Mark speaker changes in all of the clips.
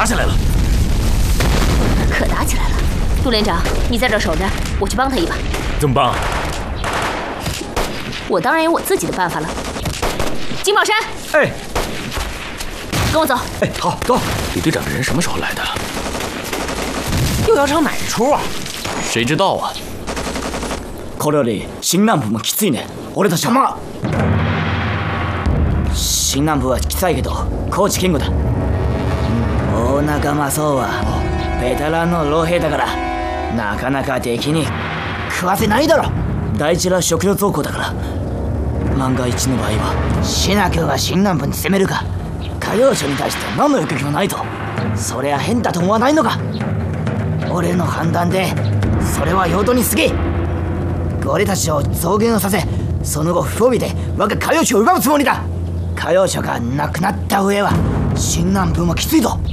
Speaker 1: 起来了。
Speaker 2: 可打起来了。杜连长，你在这守着，我去帮他一把。
Speaker 1: 怎么帮？
Speaker 2: 我当然有我自己的办法了。金宝山，
Speaker 1: 哎，
Speaker 2: 跟我走。
Speaker 1: 哎，好，走。李队长这人什么时候来的？又要唱哪一出啊？谁知道啊？
Speaker 3: これより新南部もきついね。俺たちは。新南部はきついけど、高知健吾だ。大中正雄はベテランの老兵だから、なかなか敵に食わせないだろ。大事な食料倉庫だから。万が一の場合はシナ君が新南部に攻めるか、歌謡所に対して何の抑揚もないと、それは変だと思わないのか。俺の判断でそれは用途に過ぎ。俺たちを増減をさせ、その後不褒美で我が歌謡所を奪うつもりだ。歌謡所がなくなった上は新南部もきついぞ。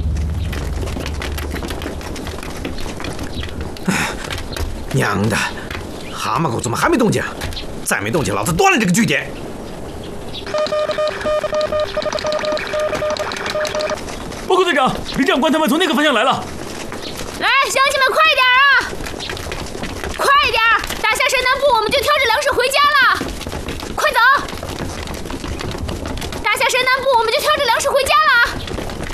Speaker 4: 娘的，蛤蟆狗怎么还没动静？再没动静，老子端了这个据点！
Speaker 1: 报告队长，李长官他们从那个方向来了。
Speaker 2: 来，乡亲们，快点儿！